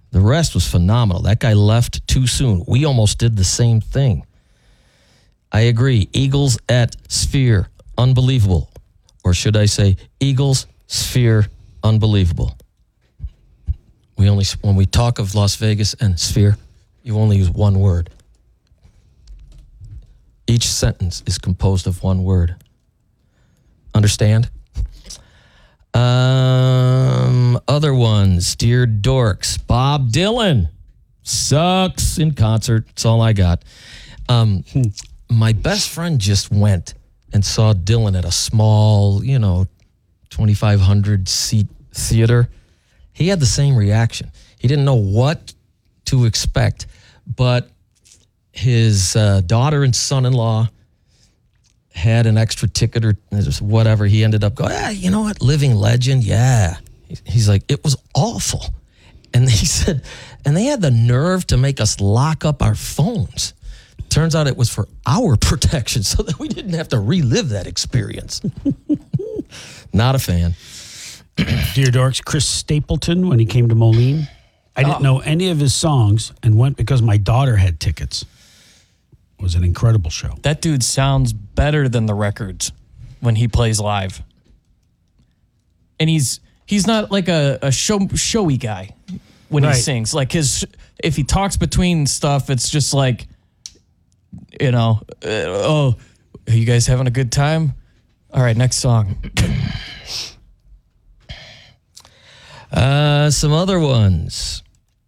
The rest was phenomenal. That guy left too soon. We almost did the same thing. I agree. Eagles at Sphere, unbelievable. Or should I say Eagles, Sphere, unbelievable. When we talk of Las Vegas and Sphere, you only use one word. Each sentence is composed of one word. Understand? Other ones, Dear Dorks. Bob Dylan sucks in concert. That's all I got. My best friend just went and saw Dylan at a small, 2,500 seat theater. He had the same reaction. He didn't know what to expect, but his daughter and son-in-law had an extra ticket or whatever. He ended up going, you know what, living legend, yeah. He's like, it was awful. And he said, and they had the nerve to make us lock up our phones. Turns out it was for our protection so that we didn't have to relive that experience. Not a fan. Dear Dorks, Chris Stapleton, when he came to Moline, I didn't know any of his songs and went because my daughter had tickets. It was an incredible show. That dude sounds better than the records when he plays live. And he's not like a showy guy when he sings. Like if he talks between stuff, it's just like, are you guys having a good time? All right, next song. Some other ones.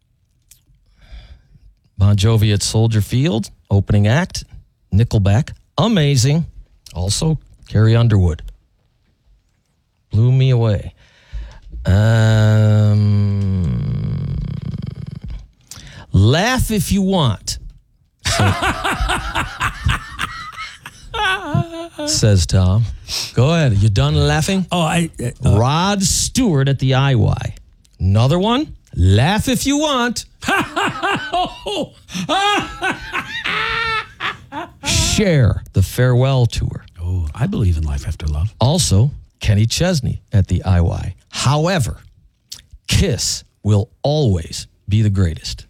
Bon Jovi at Soldier Field, opening act. Nickelback, amazing. Also, Carrie Underwood. Blew me away. Laugh if you want. Says Tom. Go ahead. You done laughing? Rod Stewart at the IY. Another one. Laugh if you want. Cher, the farewell tour. Oh, I believe in life after love. Also, Kenny Chesney at the IY. However, Kiss will always be the greatest.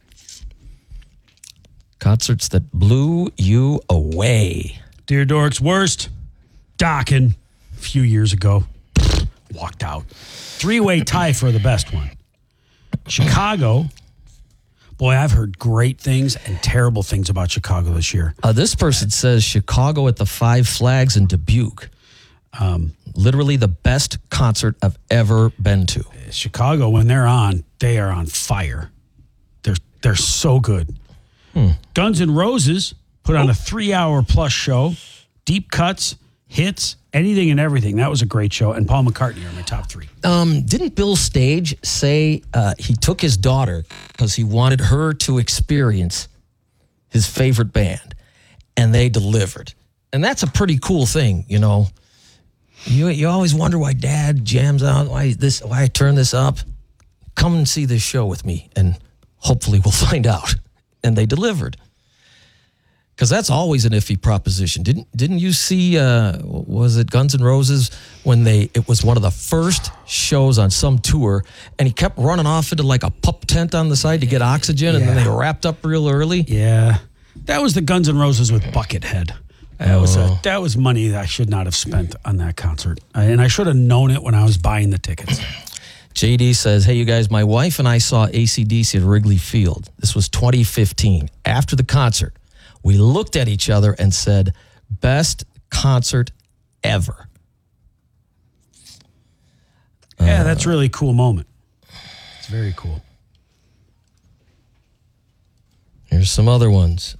Concerts that blew you away. Dear Dorks, worst. Dokken, a few years ago. Walked out. 3-way tie for the best one. Chicago. Boy, I've heard great things and terrible things about Chicago this year. This person says Chicago at the Five Flags in Dubuque. Literally the best concert I've ever been to. Chicago, when they're on, they are on fire. They're so good. Guns N' Roses put on a 3-hour plus show. Deep cuts, hits, anything and everything. That was a great show. And Paul McCartney are my top 3. Didn't Bill Stage say he took his daughter because he wanted her to experience his favorite band, and they delivered? And that's a pretty cool thing, You always wonder why Dad jams out, why I turn this up. Come and see this show with me, and hopefully we'll find out. And they delivered. Because that's always an iffy proposition. Didn't you see, was it Guns N' Roses, when it was one of the first shows on some tour, and he kept running off into like a pup tent on the side to get oxygen, and then they wrapped up real early? Yeah. That was the Guns N' Roses with Buckethead. That was money that I should not have spent on that concert. And I should have known it when I was buying the tickets. JD says, hey, you guys, my wife and I saw AC/DC at Wrigley Field. This was 2015. After the concert, we looked at each other and said, best concert ever. Yeah, that's a really cool moment. It's very cool. Here's some other ones.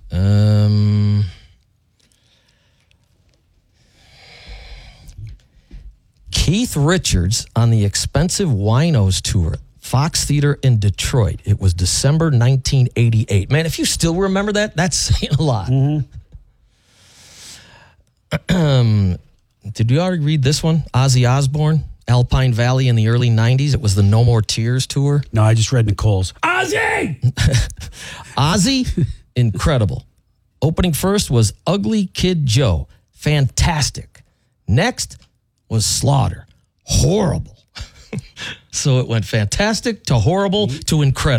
Keith Richards on the Expensive Winos tour, Fox Theater in Detroit. It was December 1988. Man, if you still remember that, that's saying a lot. Did you already read this one? Ozzy Osbourne, Alpine Valley in the early 90s. It was the No More Tears tour. No, I just read Nicole's. Ozzy! Ozzy, incredible. Opening first was Ugly Kid Joe. Fantastic. Next was Slaughter. Horrible. So it went fantastic to horrible to incredible.